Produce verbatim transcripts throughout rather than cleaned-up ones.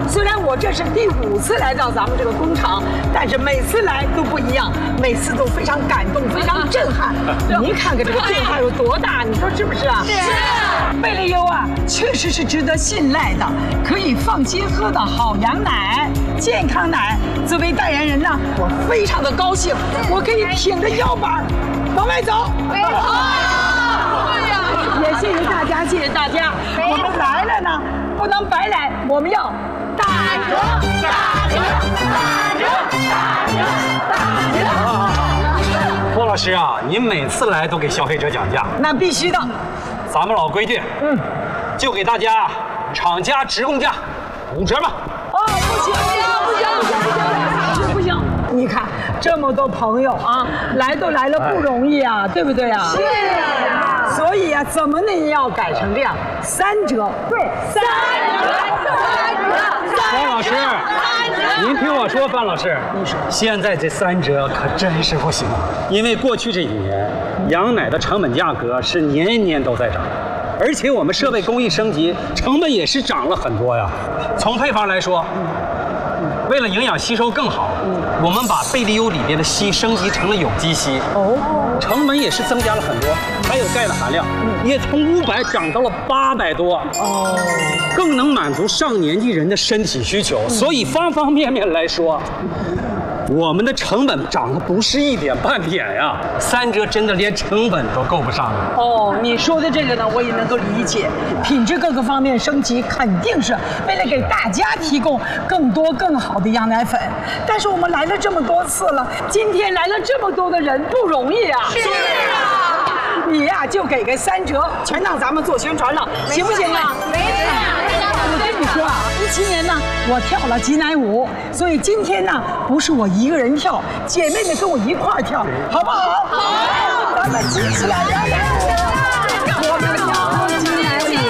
虽然我这是第五次来到咱们这个工厂，但是每次来都不一样，每次都非常感动，非常震撼。您看看这个变化有多大，你说是不是啊？是。贝利优啊，确实是值得信赖的，可以放心喝的好羊奶、健康奶。作为代言人呢，我非常的高兴，我可以挺着腰板往外走。没错。对呀。也谢谢大家，谢谢大家。我们来了呢，不能白来，我们要打折，打折，打折，打折，打折。 郭老师啊，您每次来都给消费者讲价， 那必须的。 咱们老规矩，嗯，就给大家厂家直供价五折吧。 哦，不行，不行，不行，不行，不行，不行！你看这么多朋友啊，来都来了不容易啊，对不对啊？是啊。所以啊，怎么能也要改成这样，三折？对，三折，三折。 方老师，您听我说，范老师，你说现在这三折可真是不行，因为过去这几年羊奶的成本价格是年年都在涨。而且我们设备工艺升级，成本也是涨了很多呀。从配方来说，为了营养吸收更好，我们把贝利优里边的硒升级成了有机硒，哦，成本也是增加了很多。还有钙的含量也从五百涨到了八百多，哦，更能满足上年纪人的身体需求。所以方方面面来说，我们的成本涨的不是一点半点呀，三折真的连成本都够不上了。 哦，你说的这个呢，我也能够理解，品质各个方面升级，肯定是为了给大家提供更多更好的羊奶粉。但是我们来了这么多次了，今天来了这么多的人，不容易啊。是啊，你呀、啊、就给个三折，全当咱们做宣传了，行不行啊？没错。我跟你说啊，一七年呢，我跳了挤奶舞，所以今天呢，不是我一个人跳，姐妹们跟我一块儿跳，好不好？好，咱们挤起来，摇奶舞，我们跳挤奶舞，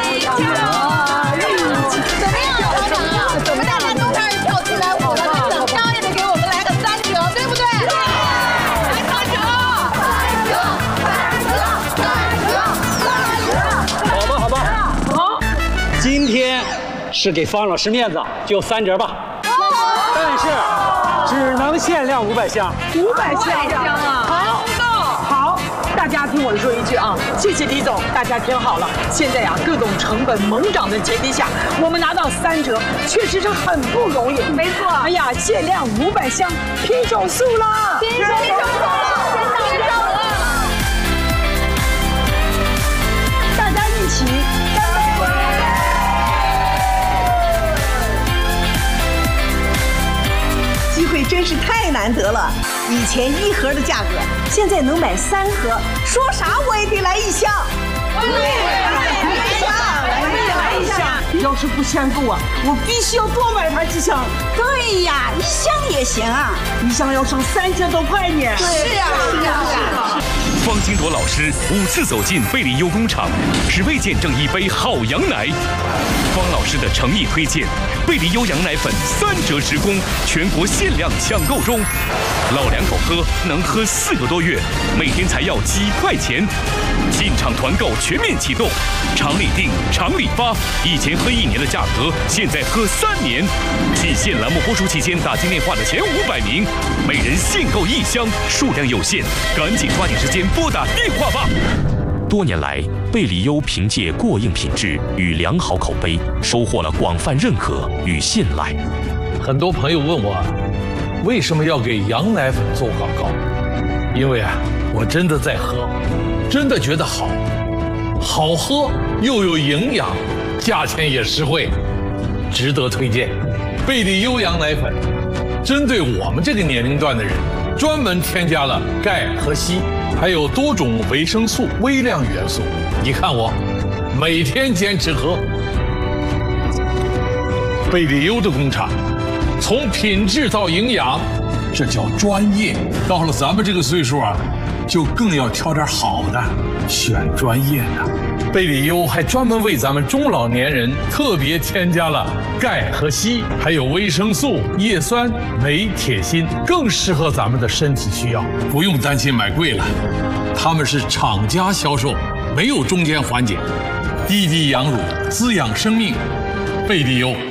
怎么样，厂长啊？怎么大家都开始跳挤奶舞了？那厂商也得给我们来个三折，对不对？来三折，三折，三折，三折，三折。 好吧，好吧，好，今天是给方老师面子，就三折吧。但是只能限量五百箱， 五百箱啊！好，好，大家听我说一句啊，谢谢李总，大家听好了，现在呀、啊，各种成本猛涨的前提下，我们拿到三折，确实是很不容易。没错。哎呀，限量五百箱，拼手速啦！拼手速，拼手速！大家一起干杯！ 机会真是太难得了，以前一盒的价格，现在能买三盒，说啥我也得来一箱。我也来一箱，我也来一箱。 要是不嫌够啊，我必须要多买盘几箱。 对呀，一箱也行啊， 一箱要省三千多块呢。 是呀，是呀，是呀。 方金铎老师五次走进贝利优工厂，只为见证一杯好羊奶。方老师的诚意推荐，贝利优羊奶粉三折直供，全国限量抢购中。老两口喝能喝四个多月，每天才要几块钱。进场团购全面启动，厂里订，厂里发。以前喝一年的价格，现在喝三年。仅限栏目播出期间打进电话的前五百名，每人限购一箱，数量有限，赶紧抓紧时间拨打电话吧。多年来，贝利优凭借过硬品质与良好口碑，收获了广泛认可与信赖。 很多朋友问我，为什么要给羊奶粉做广告？因为啊，我真的在喝，真的觉得好，好喝又有营养，价钱也实惠，值得推荐。贝利优羊奶粉针对我们这个年龄段的人，专门添加了钙和硒，还有多种维生素、微量元素。你看我，每天坚持喝。贝利优的工厂，从品质到营养，这叫专业。到了咱们这个岁数啊，就更要挑点好的，选专业的。贝利优还专门为咱们中老年人特别添加了钙和硒，还有维生素、叶酸、镁、铁、锌，更适合咱们的身体需要。不用担心买贵了，他们是厂家销售，没有中间环节，滴滴养乳，滋养生命。贝利优。